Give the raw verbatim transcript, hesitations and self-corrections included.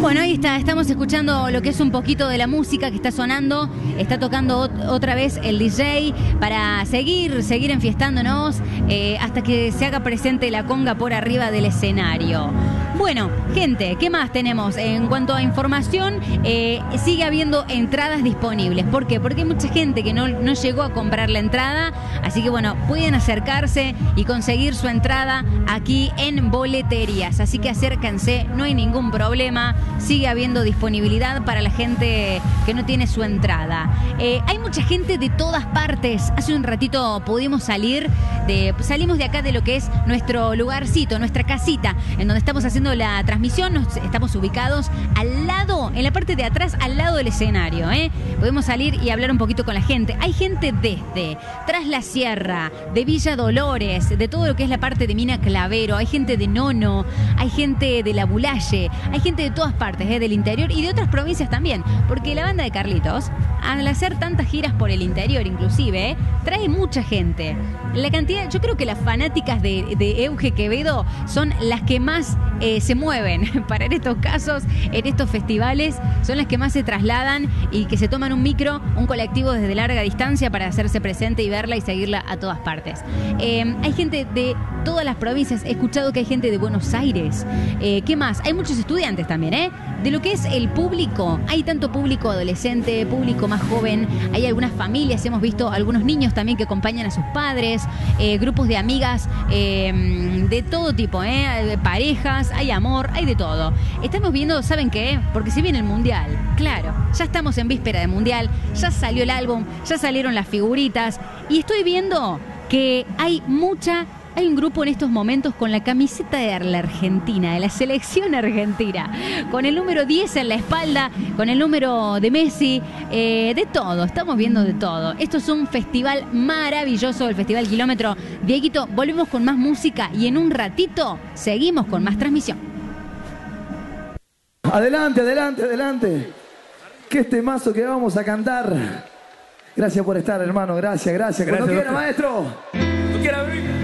Bueno, ahí está, estamos escuchando lo que es un poquito de la música que está sonando, está tocando otra vez el D J para seguir, seguir enfiestándonos eh, hasta que se haga presente la conga por arriba del escenario. Bueno, gente, ¿qué más tenemos? En cuanto a información, eh, sigue habiendo entradas disponibles. ¿Por qué? Porque hay mucha gente que no, no llegó a comprar la entrada, así que bueno, pueden acercarse y conseguir su entrada aquí en boleterías. Así que acérquense, no hay ningún problema, sigue habiendo disponibilidad para la gente que no tiene su entrada. Eh, hay mucha gente de todas partes. Hace un ratito pudimos salir, de, salimos de acá de lo que es nuestro lugarcito, nuestra casita, en donde estamos haciendo la transmisión. Nos, estamos ubicados al lado, en la parte de atrás, al lado del escenario, ¿eh? Podemos salir y hablar un poquito con la gente. Hay gente desde Tras la Sierra, de Villa Dolores, de todo lo que es la parte de Mina Clavero, hay gente de Nono, hay gente de La Bulaye, hay gente de todas partes, ¿eh? Del interior y de otras provincias también, porque la banda de Carlitos, al hacer tantas giras por el interior inclusive, ¿eh? Trae mucha gente. La cantidad, yo creo que las fanáticas de, de Euge Quevedo son las que más eh, se mueven para en estos casos, en estos festivales, son las que más se trasladan y que se toman un micro, un colectivo desde larga distancia para hacerse presente y verla y seguirla a todas partes. Eh, hay gente de todas las provincias, he escuchado que hay gente de Buenos Aires. Eh, ¿Qué más? Hay muchos estudiantes también, ¿eh? De lo que es el público, hay tanto público adolescente, público más joven, hay algunas familias, hemos visto algunos niños también que acompañan a sus padres, eh, grupos de amigas eh, de todo tipo, ¿eh? Parejas, hay amor, hay de todo. Estamos viendo, ¿saben qué? Porque se viene el Mundial, claro, ya estamos en víspera de Mundial, ya salió el álbum, ya salieron las figuritas y estoy viendo que hay mucha... Hay un grupo en estos momentos con la camiseta de la Argentina, de la selección argentina, con el número diez en la espalda, con el número de Messi, eh, de todo, estamos viendo de todo. Esto es un festival maravilloso, el Festival Kilómetro. Dieguito, volvemos con más música y en un ratito seguimos con más transmisión. Adelante, adelante, adelante. ¿Qué es temazo que vamos a cantar? Gracias por estar, hermano, gracias, gracias. Gracias, Cuando quiera, doctor. maestro. ¿Tú quieres abrir?